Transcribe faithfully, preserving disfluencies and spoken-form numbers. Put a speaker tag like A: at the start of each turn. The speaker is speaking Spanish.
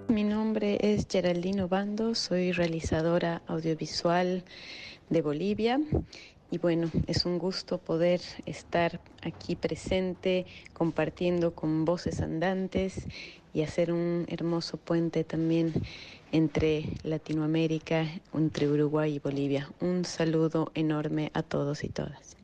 A: Mi nombre es Geraldine Obando, soy realizadora audiovisual de Bolivia y bueno, es un gusto poder estar aquí presente compartiendo con Voces Andantes y hacer un hermoso puente también entre Latinoamérica, entre Uruguay y Bolivia. Un saludo enorme a todos y todas.